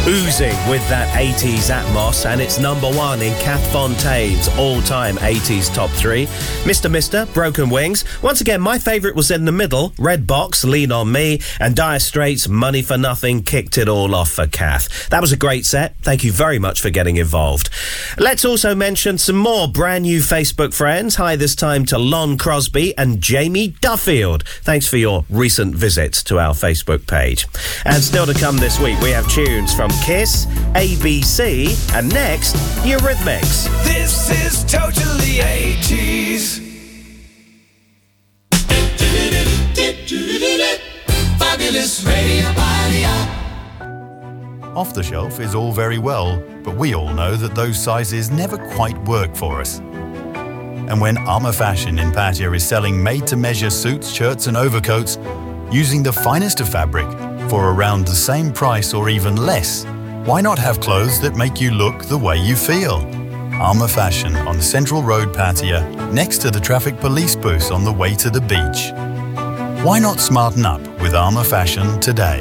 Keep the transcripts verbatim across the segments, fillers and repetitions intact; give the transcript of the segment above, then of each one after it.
oozing with that eighties atmos, and it's number one in Kath Fontaine's all-time eighties top three. Mister Mister, Broken Wings. Once again, my favourite was in the middle. Red Box, Lean On Me, and Dire Straits' Money for Nothing kicked it all off for Kath. That was a great set. Thank you very much for getting involved. Let's also mention some more brand new Facebook friends. Hi this time to Lon Crosby and Jamie Duffield. Thanks for your recent visits to our Facebook page. And still to come this week, we have tunes from Kiss, A B C, and next, Eurythmics. This is totally eighties. Fabulous Radio Party. Off the shelf is all very well, but we all know that those sizes never quite work for us. And when Armour Fashion in Pattaya is selling made-to-measure suits, shirts and overcoats using the finest of fabric for around the same price or even less, why not have clothes that make you look the way you feel? Armour Fashion on Central Road, Pattaya, next to the traffic police booth on the way to the beach. Why not smarten up with Armour Fashion today?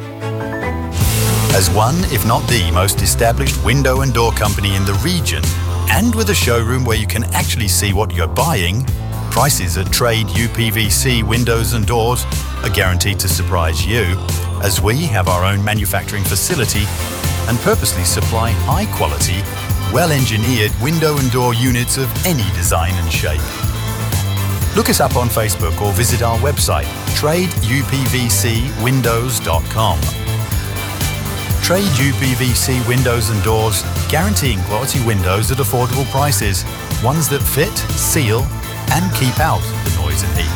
As one, if not the most established window and door company in the region, and with a showroom where you can actually see what you're buying, prices at trade U P V C windows and doors are guaranteed to surprise you, as we have our own manufacturing facility and purposely supply high-quality, well-engineered window and door units of any design and shape. Look us up on Facebook or visit our website, trade U P V C windows dot com. Trade U P V C windows and doors, guaranteeing quality windows at affordable prices, ones that fit, seal, and keep out the noise and heat.